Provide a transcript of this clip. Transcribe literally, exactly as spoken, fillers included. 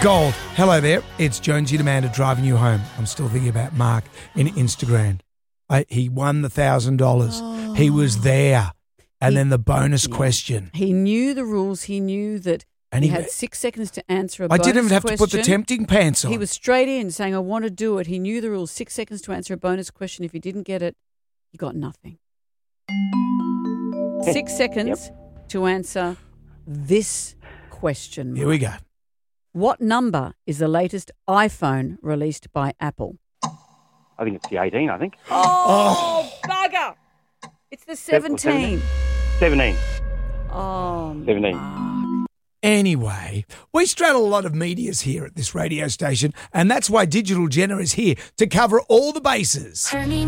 Gold. Hello there. It's Jonesy Demander driving you home. I'm still thinking about Mark in Instagram. I, he won the one thousand dollars. Oh. He was there. And he, then the bonus yeah. question. He knew the rules. He knew that and he, he had six seconds to answer a I bonus didn't even have question. to put the tempting pants on. He was straight in saying, I want to do it. He knew the rules. Six seconds to answer a bonus question. If he didn't get it, he got nothing. Six seconds yep. to answer this question. Mark. Here we go. What number is the latest iPhone released by Apple? I think it's the eighteen, I think. Oh, oh. bugger. It's the seventeen. seventeen. Oh, seventeen. Mark. Anyway, we straddle a lot of medias here at this radio station, and that's why Digital Jenna is here to cover all the bases.